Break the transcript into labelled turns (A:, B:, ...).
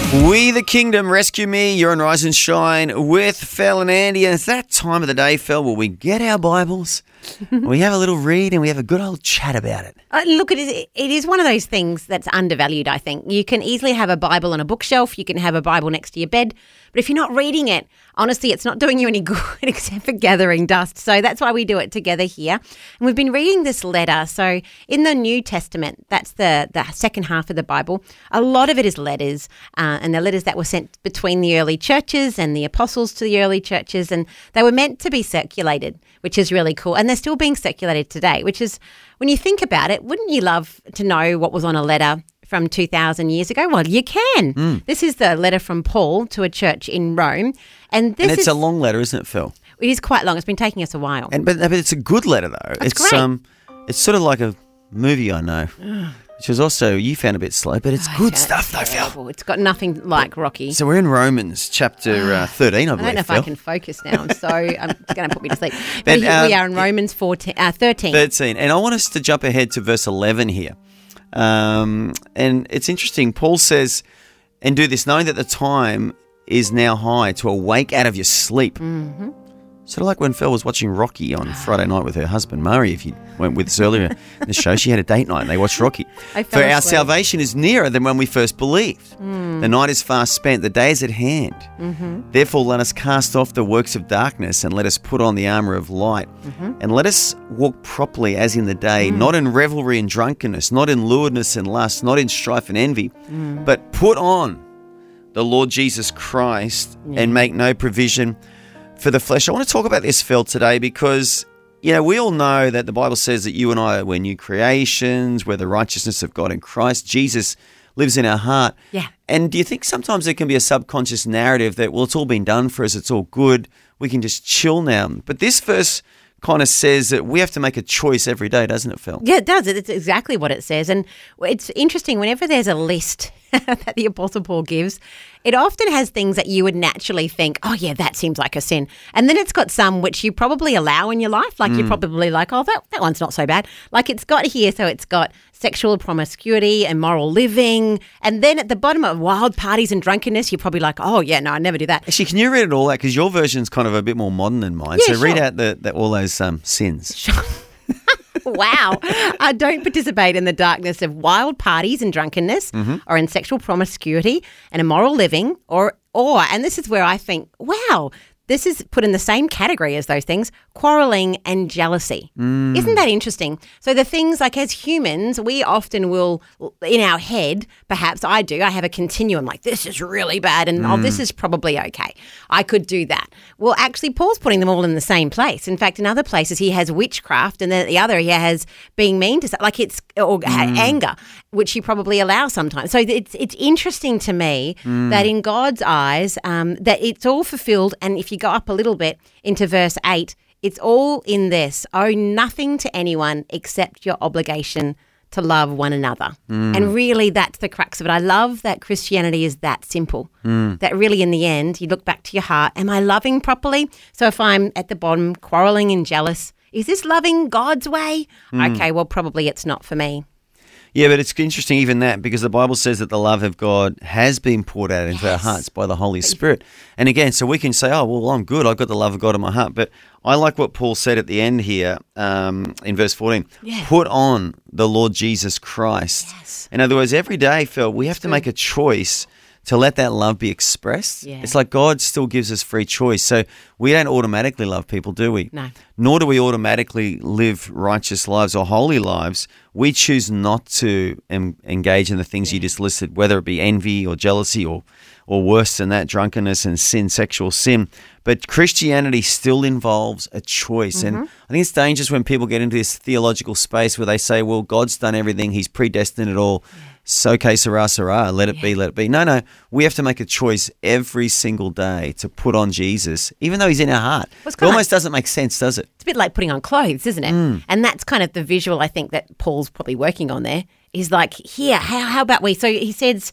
A: We the Kingdom, rescue me. You're on Rise and Shine with Phil and Andy. And it's that time of the day, Phil, where we get our Bibles, we have a little read and we have a good old chat about it.
B: Look, it is one of those things that's undervalued, I think. You can easily have a Bible on a bookshelf. You can have a Bible next to your bed. But if you're not reading it, honestly, it's not doing you any good except for gathering dust. So that's why we do it together here. And we've been reading this letter. So in the New Testament, that's the second half of the Bible, a lot of it is letters, and the letters that were sent between the early churches and the apostles to the early churches. And they were meant to be circulated, which is really cool. And they're still being circulated today, which is, when you think about it, wouldn't you love to know what was on a letter from 2,000 years ago? Well, you can. This is the letter from Paul to a church in Rome. And
A: it's a long letter, isn't it, Phil?
B: It is quite long. It's been taking us a while.
A: But it's a good letter, though.
B: It's great.
A: It's sort of like a movie I know, which was also, you found a bit slow, but it's good stuff, though, Phil.
B: It's got nothing like Rocky.
A: So we're in Romans chapter 13, I believe,
B: I don't know if
A: Phil.
B: I can focus now. I'm sorry. I'm going to put me to sleep. But we are in Romans 13.
A: 13. And I want us to jump ahead to verse 11 here. And it's interesting. Paul says, and do this, knowing that the time is now high to awake out of your sleep. Mm-hmm. Sort of like when Phil was watching Rocky on Friday night with her husband, Murray, if you went with us earlier in the show. She had a date night and they watched Rocky. For our salvation is nearer than when we first believed. The night is fast spent, the day is at hand. Mm-hmm. Therefore, let us cast off the works of darkness and let us put on the armour of light. Mm-hmm. And let us walk properly as in the day, not in revelry and drunkenness, not in lewdness and lust, not in strife and envy, but put on the Lord Jesus Christ and make no provision for the flesh. I want to talk about this, Phil, today because, we all know that the Bible says that you and I, we're new creations, we're the righteousness of God in Christ. Jesus lives in our heart.
B: Yeah.
A: And do you think sometimes there can be a subconscious narrative that, well, it's all been done for us, it's all good, we can just chill now? But this verse kind of says that we have to make a choice every day, doesn't it, Phil?
B: Yeah, it does. It's exactly what it says. And it's interesting, whenever there's a list that the Apostle Paul gives, it often has things that you would naturally think, oh, yeah, that seems like a sin. And then it's got some which you probably allow in your life. Like you're probably like, oh, that one's not so bad. Like it's got here, so it's got sexual promiscuity, immoral living. And then at the bottom of wild parties and drunkenness, you're probably like, oh, yeah, no, I never do that.
A: Actually, can you read it all out? Because your version's kind of a bit more modern than mine.
B: Yeah,
A: so read out all those sins.
B: Sure. Wow. Don't participate in the darkness of wild parties and drunkenness or in sexual promiscuity and immoral living or, and this is where I think, wow, this is put in the same category as those things, quarrelling and jealousy. Isn't that interesting? So the things like as humans, we often will, in our head, perhaps I do, I have a continuum like this is really bad and oh, this is probably okay. I could do that. Well, actually, Paul's putting them all in the same place. In fact, in other places, he has witchcraft and then at the other, he has being mean to, like it's, or anger, which he probably allows sometimes. So it's interesting to me that in God's eyes, that it's all fulfilled. And if you go up a little bit into verse 8, it's all in this. Owe nothing to anyone except your obligation to love one another. And really that's the crux of it. I love that Christianity is that simple, that really in the end you look back to your heart. Am I loving properly? So if I'm at the bottom quarrelling and jealous, is this loving God's way? Okay, well probably it's not for me.
A: Yeah, but it's interesting even that because the Bible says that the love of God has been poured out into our hearts by the Holy Spirit. And again, so we can say, oh, well, I'm good. I've got the love of God in my heart. But I like what Paul said at the end here in verse 14. Yeah. Put on the Lord Jesus Christ. Yes. In other words, every day, Phil, we have to make a choice to let that love be expressed. Yeah. It's like God still gives us free choice. So we don't automatically love people, do we?
B: No.
A: Nor do we automatically live righteous lives or holy lives. We choose not to engage in the things you just listed, whether it be envy or jealousy or worse than that, drunkenness and sin, sexual sin. But Christianity still involves a choice. And I think it's dangerous when people get into this theological space where they say, well, God's done everything. He's predestined it all. So que sera, sera, let it be, let it be. No, we have to make a choice every single day to put on Jesus, even though he's in our heart. It almost doesn't make sense, does it?
B: It's a bit like putting on clothes, isn't it? And that's kind of the visual I think that Paul's probably working on there is like, here, how about we? So he says,